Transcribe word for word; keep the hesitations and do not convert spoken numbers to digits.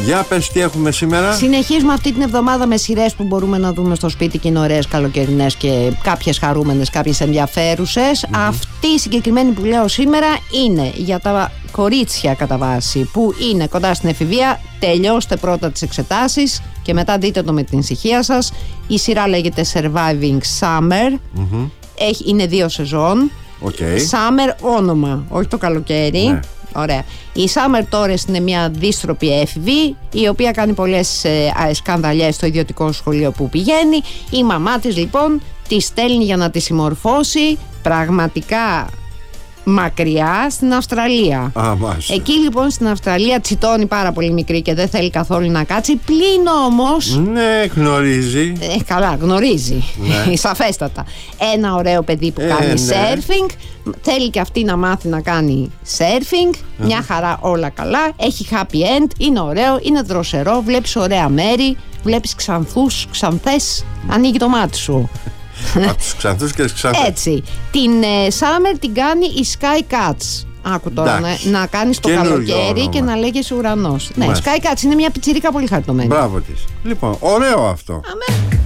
Για πες τι έχουμε σήμερα. Συνεχίζουμε αυτή την εβδομάδα με σειρές που μπορούμε να δούμε στο σπίτι και είναι ωραίες, καλοκαιρινές και κάποιες χαρούμενες, κάποιες ενδιαφέρουσες. Mm-hmm. Αυτή η συγκεκριμένη που λέω σήμερα είναι για τα κορίτσια κατά βάση που είναι κοντά στην εφηβεία. Τελειώστε πρώτα τις εξετάσεις και μετά δείτε το με την ησυχία σας. Η σειρά λέγεται Surviving Summer. Mm-hmm. Έχει, είναι δύο σεζόν. Okay. Summer όνομα, όχι το καλοκαίρι. Ναι. Ωραία. Η Summer Torres είναι μια δύστροπη έφηβη, η οποία κάνει πολλές ε, σκανδαλιές στο ιδιωτικό σχολείο που πηγαίνει. Η μαμά της λοιπόν τη στέλνει για να τη συμμορφώσει πραγματικά μακριά στην Αυστραλία. Α, εκεί λοιπόν στην Αυστραλία τσιτώνει πάρα πολύ μικρή και δεν θέλει καθόλου να κάτσει. Πλην όμως. Ναι, γνωρίζει. Ε, καλά, γνωρίζει. Ναι. Σαφέστατα. Ένα ωραίο παιδί που ε, κάνει ναι. surfing. Θέλει και αυτή να μάθει να κάνει surfing. Mm. Μια χαρά, όλα καλά. Έχει happy end. Είναι ωραίο, είναι δροσερό. Βλέπεις ωραία μέρη. Βλέπεις ξανθούς, ξανθές. Mm. Ανοίγει το μάτι σου. Από τους ξανθούς και τις ξανθές. Έτσι. Την ε, Summer την κάνει η Sky Cats. Άκου τώρα να, να κάνεις το καλοκαίρι και να λέγεσαι ουρανός. Ναι, Sky Cats είναι μια πιτσιρίκα πολύ χαριτωμένη. Μπράβο της. Λοιπόν, ωραίο αυτό. Αμέ.